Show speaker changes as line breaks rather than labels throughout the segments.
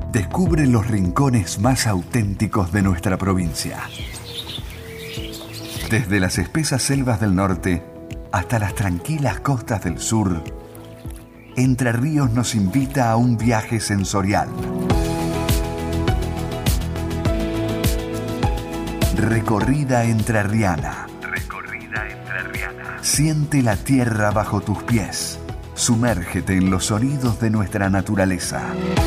Descubre los rincones más auténticos de nuestra provincia. Desde las espesas selvas del norte hasta las tranquilas costas del sur, Entre Ríos nos invita a un viaje sensorial. Recorrida entrerriana. Siente la tierra bajo tus pies. Sumérgete en los sonidos de nuestra naturaleza.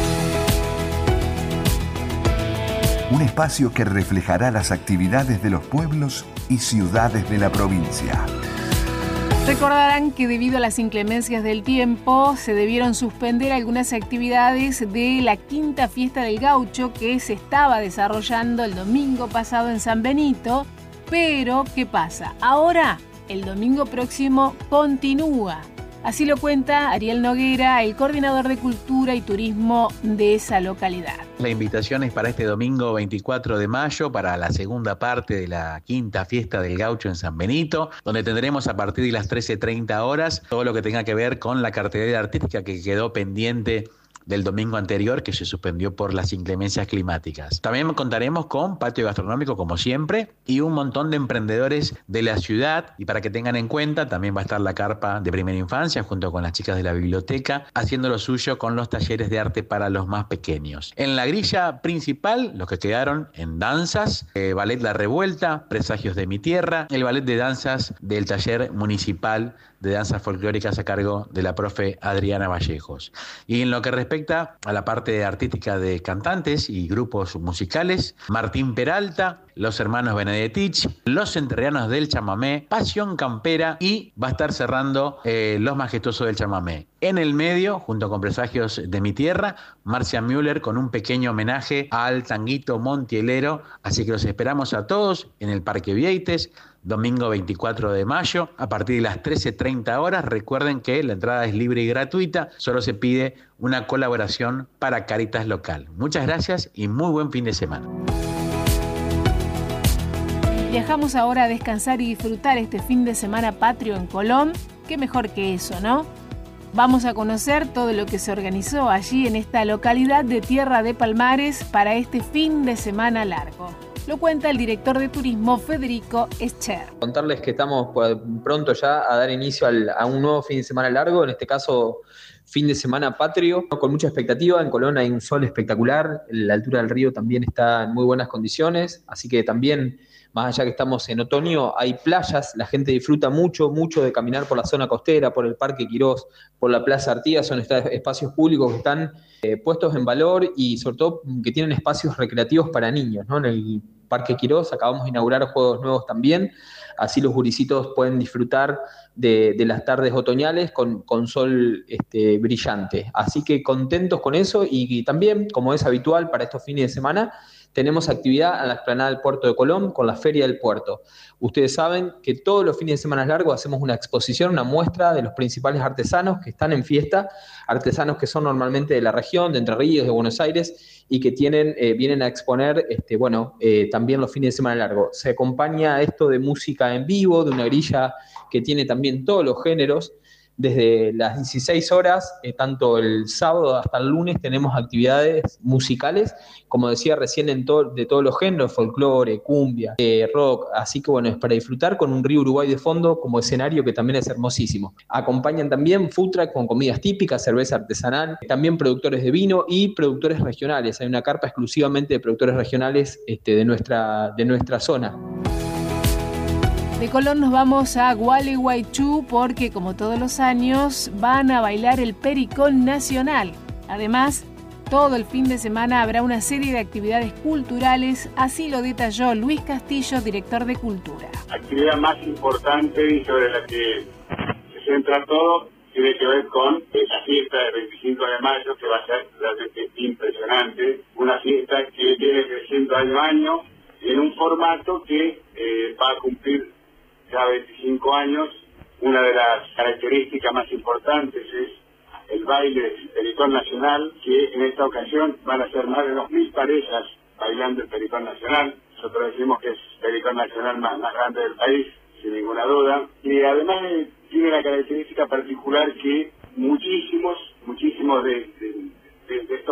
Un espacio que reflejará las actividades de los pueblos y ciudades de la provincia.
Recordarán que debido a las inclemencias del tiempo se debieron suspender algunas actividades de la quinta fiesta del gaucho que se estaba desarrollando el domingo pasado en San Benito. Pero, ¿qué pasa? Ahora, el domingo próximo continúa. Así lo cuenta Ariel Noguera, el coordinador de Cultura y Turismo de esa localidad.
La invitación es para este domingo 24 de mayo, para la segunda parte de la quinta fiesta del gaucho en San Benito, donde tendremos a partir de las 13:30 horas todo lo que tenga que ver con la cartelera artística que quedó pendiente del domingo anterior, que se suspendió por las inclemencias climáticas. También contaremos con patio gastronómico como siempre y un montón de emprendedores de la ciudad, y para que tengan en cuenta también va a estar la carpa de primera infancia junto con las chicas de la biblioteca haciendo lo suyo con los talleres de arte para los más pequeños. En la grilla principal, los que quedaron en danzas, ballet La Revuelta, Presagios de mi Tierra, el ballet de danzas del taller municipal de danzas folclóricas a cargo de la profe Adriana Vallejos. Y en lo que respecta a la parte artística de cantantes y grupos musicales, Martín Peralta, los hermanos Benedetich, los entrerrianos del chamamé, Pasión Campera, y va a estar cerrando los majestuosos del chamamé. En el medio, junto con Presagios de mi Tierra, Marcia Müller con un pequeño homenaje al tanguito montielero. Así que los esperamos a todos en el Parque Vieites, domingo 24 de mayo, a partir de las 13:30 horas. Recuerden que la entrada es libre y gratuita, solo se pide una colaboración para Cáritas Local. Muchas gracias y muy buen fin de semana.
Viajamos ahora a descansar y disfrutar este fin de semana patrio en Colón. Qué mejor que eso, ¿no? Vamos a conocer todo lo que se organizó allí en esta localidad de Tierra de Palmares para este fin de semana largo. Lo cuenta el director de turismo Federico Escher.
Contarles que estamos pronto ya a dar inicio a un nuevo fin de semana largo, en este caso fin de semana patrio, con mucha expectativa. En Colón hay un sol espectacular, la altura del río también está en muy buenas condiciones, así que también, más allá que estamos en otoño, hay playas, la gente disfruta mucho de caminar por la zona costera, por el Parque Quirós, por la Plaza Artigas. Son espacios públicos que están puestos en valor y sobre todo que tienen espacios recreativos para niños, ¿no? En el Parque Quirós acabamos de inaugurar juegos nuevos también, así los gurisitos pueden disfrutar de las tardes otoñales con sol brillante. Así que contentos con eso, y también, como es habitual para estos fines de semana, tenemos actividad en la explanada del Puerto de Colón con la Feria del Puerto. Ustedes saben que todos los fines de semana largos hacemos una exposición, una muestra de los principales artesanos que están en fiesta, artesanos que son normalmente de la región, de Entre Ríos, de Buenos Aires, y que vienen a exponer también los fines de semana largos. Se acompaña esto de música en vivo, de una grilla que tiene también todos los géneros. Desde las 16 horas, tanto el sábado hasta el lunes, tenemos actividades musicales, como decía recién, de todos los géneros, folclore, cumbia, rock. Así que bueno, es para disfrutar con un río Uruguay de fondo como escenario, que también es hermosísimo. Acompañan también food truck con comidas típicas, cerveza artesanal, también productores de vino y productores regionales. Hay una carpa exclusivamente de productores regionales de nuestra zona.
De Colón nos vamos a Gualeguaychú porque, como todos los años, van a bailar el Pericón Nacional. Además, todo el fin de semana habrá una serie de actividades culturales, así lo detalló Luis Castillo, director de Cultura.
La actividad más importante y sobre la que se centra todo tiene que ver con la fiesta del 25 de mayo, que va a ser realmente impresionante. Una fiesta que viene creciendo año a año en un formato que va a cumplir ya 25 años. Una de las características más importantes es el baile del Pericón Nacional, que en esta ocasión van a ser más de 2.000 parejas bailando el Pericón Nacional. Nosotros decimos que es el Pericón Nacional más grande del país, sin ninguna duda. Y además tiene la característica particular que muchísimos de estos